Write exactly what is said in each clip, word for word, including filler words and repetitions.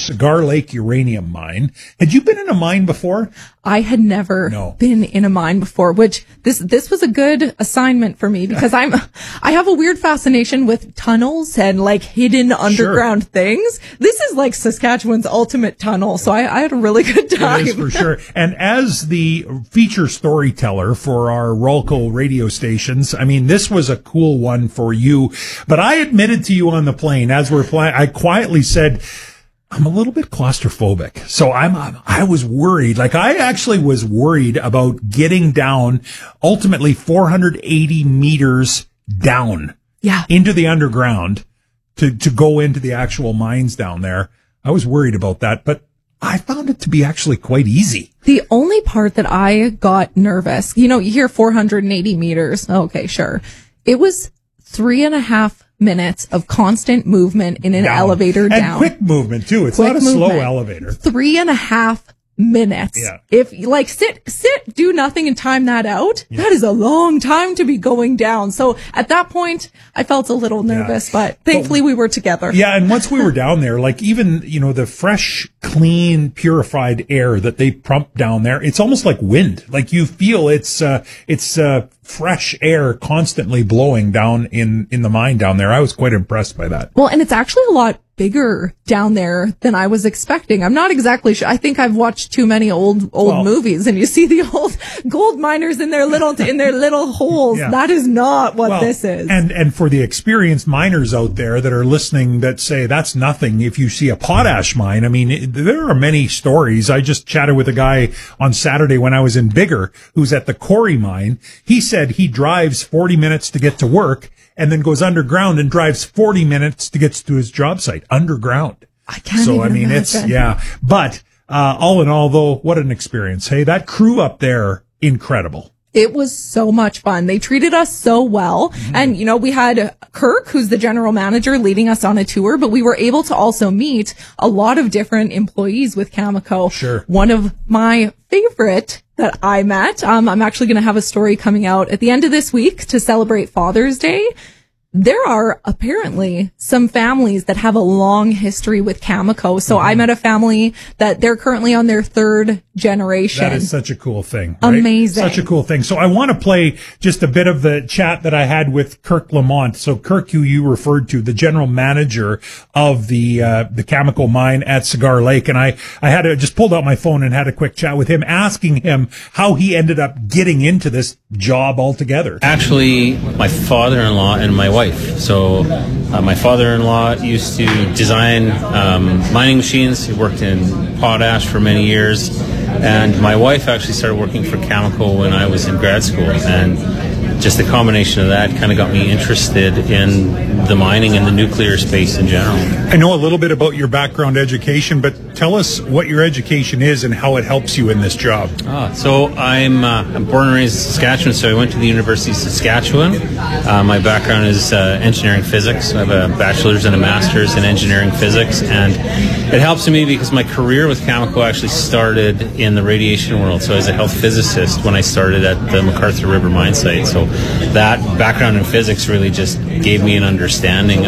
Cigar Lake Uranium Mine. Had you been in a mine before? I had never No. been in a mine before, which this this was a good assignment for me because I'm I have a weird fascination with tunnels and like hidden underground sure. things. This is like Saskatchewan's ultimate tunnel, so I, I had a really good time. It is for sure. And as the feature storyteller for our Rolco radio stations, I mean, this was a cool one for you. But I admitted to you on the plane as we're flying, I quietly said, I'm a little bit claustrophobic. So I'm, I'm, I was worried. Like I actually was worried about getting down ultimately four hundred eighty meters down yeah. into the underground to, to go into the actual mines down there. I was worried about that, but I found it to be actually quite easy. The only part that I got nervous, you know, you hear four hundred eighty meters. Okay, sure. It was three and a half minutes of constant movement in an down. elevator and down. quick movement too. It's quick not a movement. slow elevator. Three and a half minutes. Yeah. If like sit, sit, do nothing and time that out, yeah. that is a long time to be going down. So at that point, I felt a little nervous, yeah. but thankfully but, we were together. Yeah. And once we were down there, like even, you know, the fresh, clean, purified air that they pump down there, it's almost like wind. Like you feel it's, uh, it's, uh, fresh air constantly blowing down in, in the mine down there. I was quite impressed by that. Well, and it's actually a lot bigger down there than I was expecting. I'm not exactly sure. I think I've watched too many old, old well, movies and you see the old gold miners in their little, in their little holes. Yeah. That is not what well, this is. And, and for the experienced miners out there that are listening that say that's nothing if you see a potash mine. I mean, it, there are many stories. I just chatted with a guy on Saturday when I was in Bigger who's at the Corey mine. He said he drives forty minutes to get to work and then goes underground and drives forty minutes to get to his job site underground. I can't So, even I mean, imagine. it's, yeah, but, uh, all in all though, what an experience. Hey, that crew up there, incredible. It was so much fun. They treated us so well. Mm-hmm. And, you know, we had Kirk, who's the general manager, leading us on a tour, but we were able to also meet a lot of different employees with Cameco. Sure. One of my favorite that I met, um, I'm actually going to have a story coming out at the end of this week to celebrate Father's Day. There are apparently some families that have a long history with Cameco. So mm-hmm. I met a family that they're currently on their third generation. That is such a cool thing. Right? Amazing. Such a cool thing. So I want to play just a bit of the chat that I had with Kirk Lamont. So Kirk, who you referred to, the general manager of the, uh, the Cameco mine at Cigar Lake. And I, I had to just pulled out my phone and had a quick chat with him, asking him how he ended up getting into this job altogether. Actually, my father-in-law and my wife. So uh, my father-in-law used to design um, mining machines. He worked in potash for many years. And my wife actually started working for Cameco when I was in grad school. And just the combination of that kind of got me interested in the mining and the nuclear space in general. I know a little bit about your background education, but tell us what your education is and how it helps you in this job. Ah, so I'm, uh, I'm born and raised in Saskatchewan, so I went to the University of Saskatchewan. Uh, my background is uh, engineering physics. I have a bachelor's and a master's in engineering physics, and it helps me because my career with Cameco actually started in the radiation world. So I was a health physicist when I started at the McArthur River mine site. So that background in physics really just gave me an understanding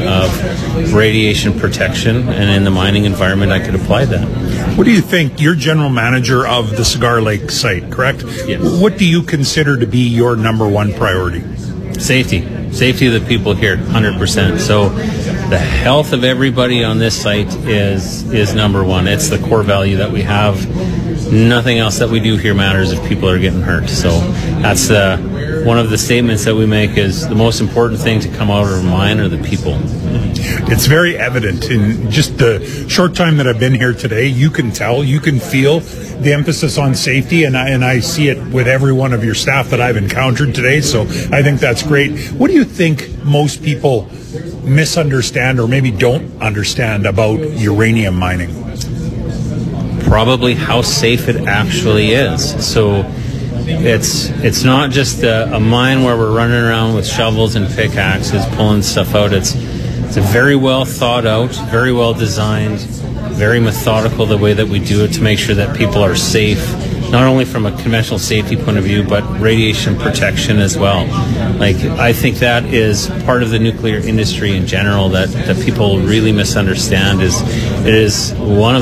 of radiation protection, and in the mining environment I could apply that. What do you think? You're general manager of the Cigar Lake site, correct? Yes. What do you consider to be your number one priority? Safety. Safety of the people here, one hundred percent. So the health of everybody on this site is is number one. It's the core value that we have. Nothing else that we do here matters if people are getting hurt. So that's uh, one of the statements that we make is the most important thing to come out of a mine are the people. It's very evident in just the short time that I've been here today. You can tell, you can feel the emphasis on safety, and I, and I see it with every one of your staff that I've encountered today. So I think that's great. What do you think most people misunderstand or maybe don't understand about uranium mining? Probably how safe it actually is. So it's it's not just a, a mine where we're running around with shovels and pickaxes pulling stuff out. It's it's a very well thought out, very well designed, very methodical the way that we do it to make sure that people are safe, not only from a conventional safety point of view, but radiation protection as well. Like, I think that is part of the nuclear industry in general that, that people really misunderstand is it is one of